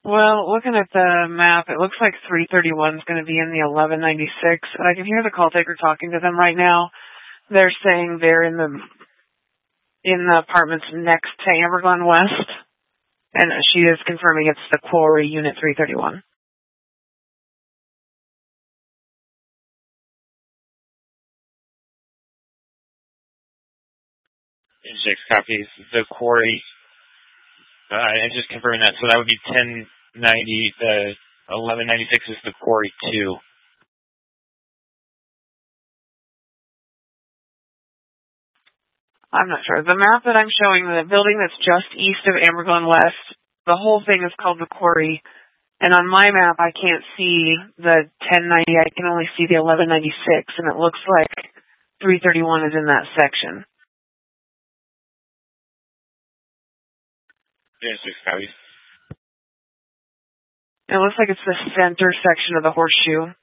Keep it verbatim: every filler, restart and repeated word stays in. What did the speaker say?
Well, looking at the map, it looks like three thirty-one is going to be in the eleven ninety-six, and I can hear the call taker talking to them right now. They're saying they're in the in the apartments next to Amberglen West, and she is confirming it's the quarry, Unit three thirty-one. Six copies. The quarry. Uh, I'm just confirming that. So that would be ten ninety. The eleven ninety-six is the quarry two. I'm not sure. The map that I'm showing, the building that's just east of Amberglen West, the whole thing is called the quarry. And on my map, I can't see the ten ninety. I can only see the eleven ninety-six, and it looks like three thirty-one is in that section. Yeah, six copies. It looks like it's the center section of the horseshoe.